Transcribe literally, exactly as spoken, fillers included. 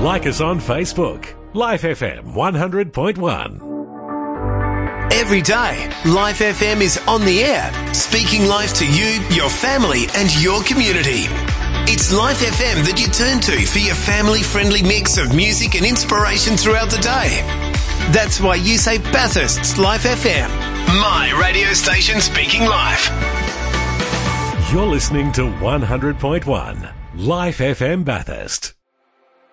Like us on Facebook. Life F M one hundred point one. Every day, Life F M is on the air, speaking life to you, your family and your community. It's Life F M that you turn to for your family-friendly mix of music and inspiration throughout the day. That's why you say Bathurst's Life F M. My radio station speaking life. You're listening to one hundred point one Life F M Bathurst.